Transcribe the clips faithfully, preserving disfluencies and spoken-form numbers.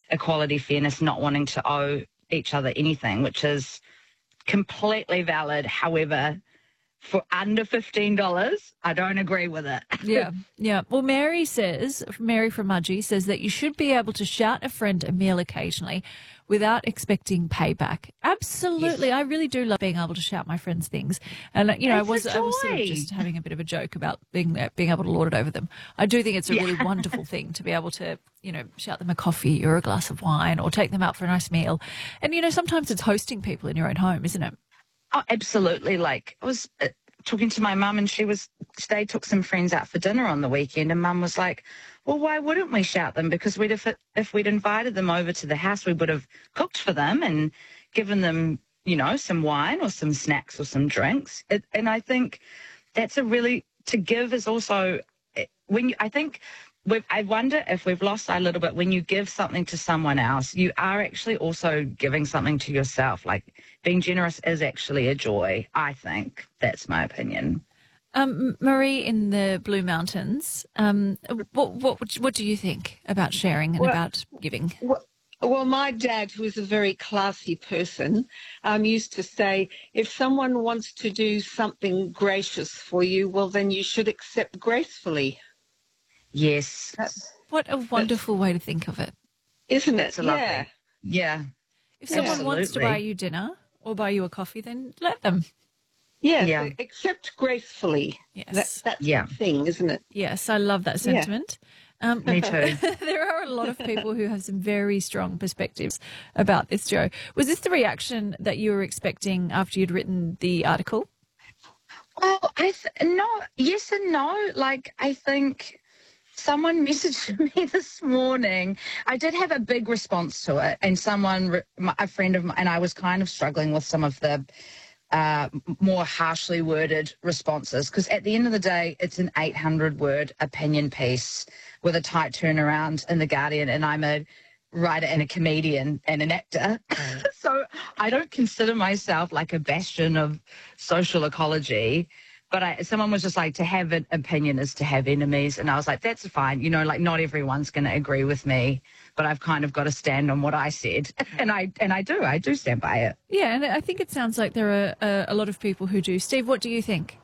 equality, fairness, not wanting to owe each other anything, which is completely valid. However, for under fifteen dollars, I don't agree with it. Yeah, yeah. Well, Mary says, Mary from Mudgee says that you should be able to shout a friend a meal occasionally without expecting payback. Absolutely. Yes. I really do love being able to shout my friends things. And, you know, I It's was, a I was sort of joy. just having a bit of a joke about being there, being able to lord it over them. I do think it's a Yeah. really wonderful thing to be able to, you know, shout them a coffee or a glass of wine or take them out for a nice meal. And, you know, sometimes it's hosting people in your own home, isn't it? Oh, absolutely. Like, I was uh, talking to my mum, and she was, they took some friends out for dinner on the weekend, and mum was like, well, why wouldn't we shout them? Because we'd, if, it, if we'd invited them over to the house, we would have cooked for them and given them, you know, some wine or some snacks or some drinks. It, and I think that's a really, to give is also, when you, I think, We've, I wonder if we've lost that a little bit. When you give something to someone else, you are actually also giving something to yourself. Like, being generous is actually a joy, I think. That's my opinion. Um, Marie in the Blue Mountains, um, what, what, what do you think about sharing and Well, about giving? Well, well, my dad, who is a very classy person, um, used to say, if someone wants to do something gracious for you, well, then you should accept gracefully. Yes. That's, What a wonderful way to think of it. isn't it? That's a lovely. Yeah. Yeah. If someone Absolutely. wants to buy you dinner or buy you a coffee, then let them. Yes, Yeah. accept gracefully. Yes. That, that's Yeah. the thing, isn't it? Yes, I love that Yeah. sentiment. Um, Me too. there are a lot of people who have some very strong perspectives about this, Joe. Was this the reaction that you were expecting after you'd written the article? Well, I th- no, yes and no. Like, I think someone messaged me this morning. I did have a big response to it, and someone, re- my- a friend of mine, and I was kind of struggling with some of the uh, more harshly worded responses, because at the end of the day, it's an eight hundred word opinion piece with a tight turnaround in The Guardian, and I'm a writer and a comedian and an actor. So I don't consider myself like a bastion of social ecology. But I, someone was just like, to have an opinion is to have enemies. And I was like, that's fine. You know, like, not everyone's going to agree with me, but I've kind of got to stand on what I said. And I and I do. I do stand by it. Yeah, and I think it sounds like there are uh, a lot of people who do. Steve, what do you think?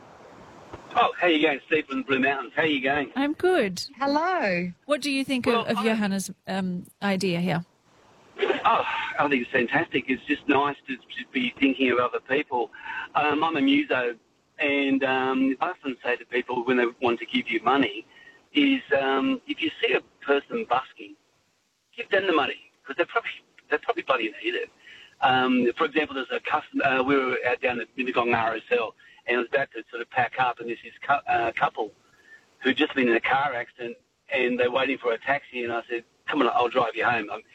Oh, how you going, Steve from Blue Mountains? How you going? I'm good. Hello. What do you think Well, of, of I- Johanna's um, idea here? Oh, I think it's fantastic. It's just nice to, to be thinking of other people. Um, I'm a muso, and um, I often say to people when they want to give you money is um, if you see a person busking, give them the money, because they're probably, they're probably bloody need it. Um, for example, there's a customer, uh, we were out down at Minnegong R S L, and I was about to sort of pack up, and there's this cu- uh, couple who'd just been in a car accident, and they're waiting for a taxi, and I said, come on, I'll drive you home. I'm,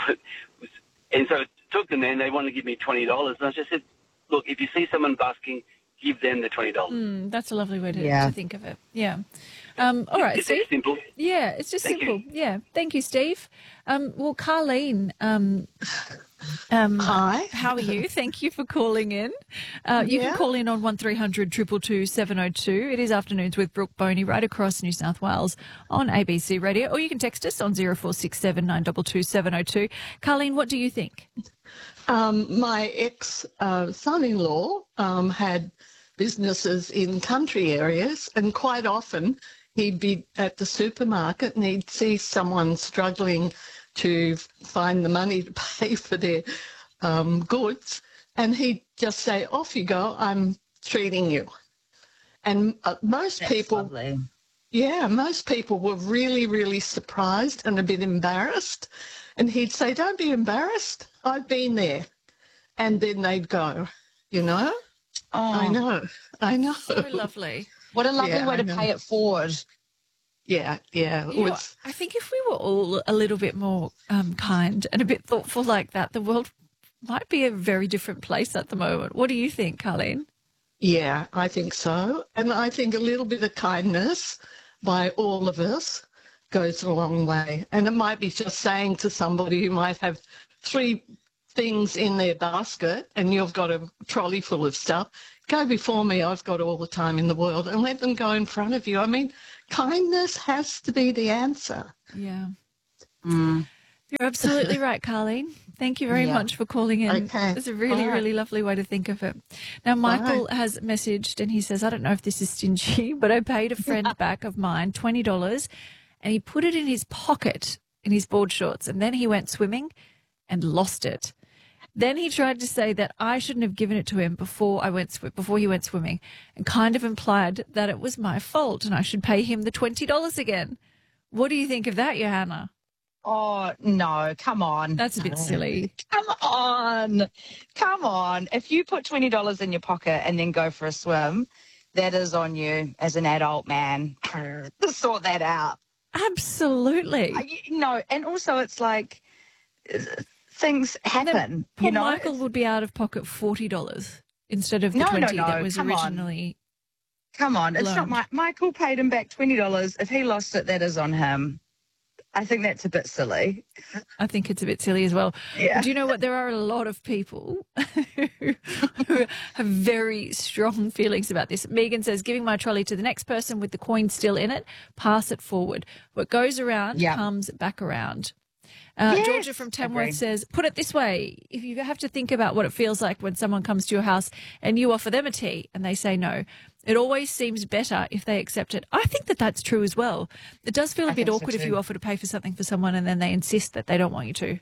and so it took them there, and they wanted to give me twenty dollars, and I just said, look, if you see someone busking, give them the twenty dollars. Mm, that's a lovely way to, Yeah. to think of it. Yeah. Um, all right, It's Steve. that simple. Yeah, it's just Thank simple. you. Yeah. Thank you, Steve. Um, well, Carleen, um, um, Hi. how are you? Thank you for calling in. Uh, you Yeah. can call in on one three hundred two two two seven oh two. It is Afternoons with Brooke Boney right across New South Wales on A B C Radio, or you can text us on zero four six seven nine two two seven oh two. Carleen, what do you think? Um, my ex uh, son-in-law um, had businesses in country areas, and quite often he'd be at the supermarket and he'd see someone struggling to find the money to pay for their um, goods, and he'd just say, off you go, I'm treating you. And uh, most That's people, lovely. yeah, most people were really, really surprised and a bit embarrassed. And he'd say, don't be embarrassed, I've been there. And then they'd go, you know? Oh, I know, I know. So lovely. What a lovely Yeah, way I to know. pay it forward. Yeah, yeah. It You know, was, I think if we were all a little bit more um, kind and a bit thoughtful like that, the world might be a very different place at the moment. What do you think, Carleen? yeah, I think so. And I think a little bit of kindness by all of us goes a long way. And it might be just saying to somebody who might have three things in their basket and you've got a trolley full of stuff, go before me, I've got all the time in the world, and let them go in front of you. I mean, kindness has to be the answer. Yeah. Mm. You're absolutely right, Carleen. Thank you very Yeah. much for calling in. Okay. It's a really, All right. really lovely way to think of it. Now, Michael has messaged and he says, I don't know if this is stingy, but I paid a friend back of mine twenty dollars and he put it in his pocket in his board shorts and then he went swimming and lost it. Then he tried to say that I shouldn't have given it to him before I went sw- before he went swimming, and kind of implied that it was my fault and I should pay him the twenty dollars again. What do you think of that, Johanna? Oh, no, come on. That's a bit silly. Come on. Come on. If you put twenty dollars in your pocket and then go for a swim, that is on you as an adult man to sort that out. Absolutely. I- No, and also it's like uh, things happen, Poor you know. Michael would be out of pocket forty dollars instead of the No, no, twenty no, that was come on. originally. Come on, it's not loaned. my Michael paid him back twenty dollars. If he lost it, that is on him. I think that's a bit silly. I think it's a bit silly as well. Yeah. Do you know what? There are a lot of people who have very strong feelings about this. Megan says, giving my trolley to the next person with the coin still in it, pass it forward. What goes around Yep. comes back around. Uh, Yes, Georgia from Tamworth agree. says, put it this way. If you have to think about what it feels like when someone comes to your house and you offer them a tea and they say no, it always seems better if they accept it. I think that that's true as well. It does feel a I bit think so awkward if too. you offer to pay for something for someone and then they insist that they don't want you to.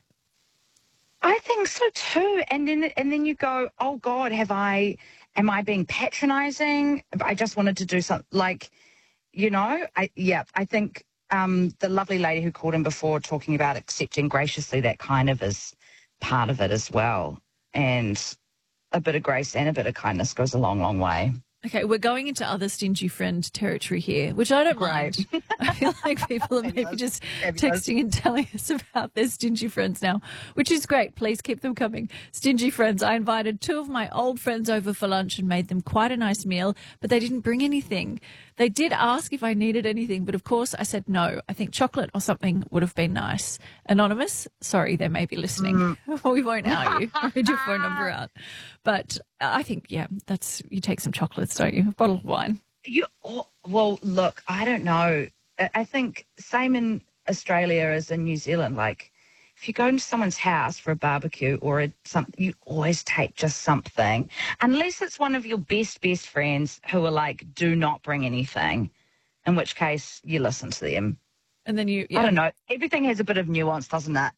I think so too. And then and then you go, oh God, have I? Am I being patronising? I just wanted to do something like, you know, I yeah. I think um, the lovely lady who called in before talking about accepting graciously, that kind of is part of it as well. And a bit of grace and a bit of kindness goes a long, long way. Okay, we're going into other stingy friend territory here, which I don't Right. mind. I feel like people are maybe just texting and telling us about their stingy friends now, which is great. Please keep them coming. Stingy friends. I invited two of my old friends over for lunch and made them quite a nice meal, but they didn't bring anything. They did ask if I needed anything, but of course I said no. I think chocolate or something would have been nice. Anonymous, sorry, they may be listening. We won't know you. Read your phone number out. But I think, yeah, that's, you take some chocolates, don't you? A bottle of wine. You oh, well, look, I don't know. I I think same in Australia as in New Zealand. Like, if you go into someone's house for a barbecue or a, something, you always take just something, unless it's one of your best best friends who are like, do not bring anything. In which case, you listen to them. And then you, yeah. I don't know. Everything has a bit of nuance, doesn't it?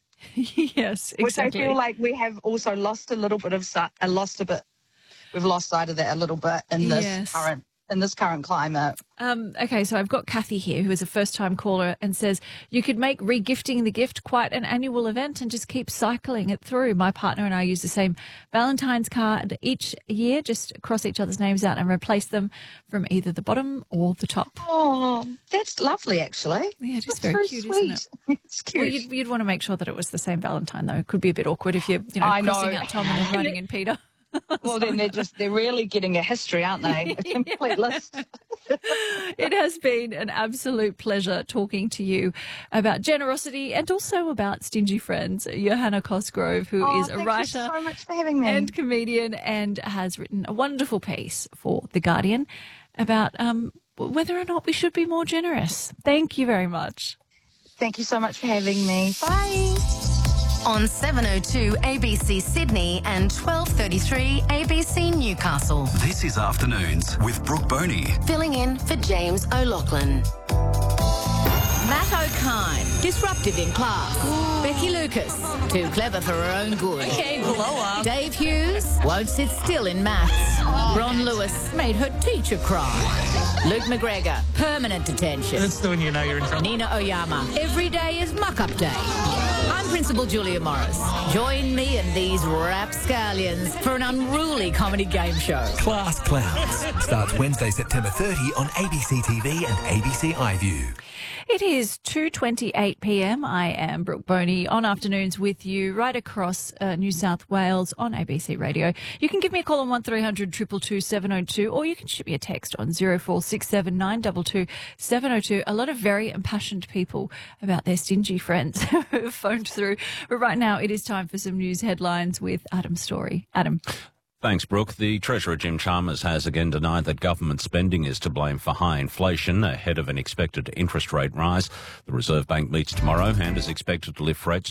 Yes, exactly. Which I feel like we have also lost a little bit of si- uh, lost a bit. We've lost sight of that a little bit in this Yes. current in this current climate. Um, okay, so I've got Kathy here, who is a first-time caller, and says, you could make regifting the gift quite an annual event and just keep cycling it through. My partner and I use the same Valentine's card each year, just cross each other's names out and replace them from either the bottom or the top. Oh, that's lovely, actually. Yeah, it is That's very cute, sweet. isn't it? It's cute. Well, you'd, you'd want to make sure that it was the same Valentine, though. It could be a bit awkward if you're, you know, I know. crossing out Tom and then writing in Peter. well, then they're just, they're really getting a history, aren't they? A complete list. It has been an absolute pleasure talking to you about generosity and also about stingy friends. Johanna Cosgrove, who Oh, is a thank writer you so much for having me. and comedian and has written a wonderful piece for The Guardian about um, whether or not we should be more generous. Thank you very much. Thank you so much for having me. Bye. On seven oh two A B C Sydney and twelve thirty-three A B C Newcastle. This is Afternoons with Brooke Boney. Filling in for James O'Loughlin. Matt O'Kine, disruptive in class. Becky Lucas, too clever for her own good. Okay, blow up. Dave Hughes won't sit still in maths. Ron Lewis made her teacher cry. Luke McGregor, permanent detention. That's the one you know you're in trouble. Nina Oyama, every day is muck-up day. I'm Principal Julia Morris. Join me and these rapscallions for an unruly comedy game show. Class Clowns starts Wednesday, September thirtieth on A B C T V and A B C iView. It is two twenty-eight p m. I am Brooke Boney on Afternoons with you right across uh, New South Wales on A B C Radio. You can give me a call on one three hundred two two two seven oh two or you can shoot me a text on zero four six seven nine two two seven oh two. A lot of very impassioned people about their stingy friends who have phoned through. But right now it is time for some news headlines with Adam Story. Adam. Thanks, Brooke. The Treasurer, Jim Chalmers, has again denied that government spending is to blame for high inflation ahead of an expected interest rate rise. The Reserve Bank meets tomorrow and is expected to lift rates